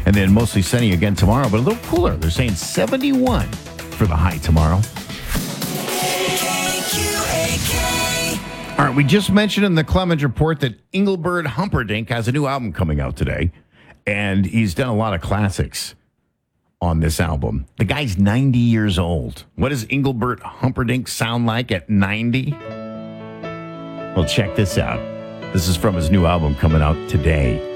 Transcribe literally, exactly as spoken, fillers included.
And then mostly sunny again tomorrow, but a little cooler. They're saying seventy-one for the high tomorrow. All right, we just mentioned in the Clemens Report that Engelbert Humperdinck has a new album coming out today, and he's done a lot of classics on this album. The guy's ninety years old. What does Engelbert Humperdinck sound like at ninety? Well, check this out. This is from his new album coming out today.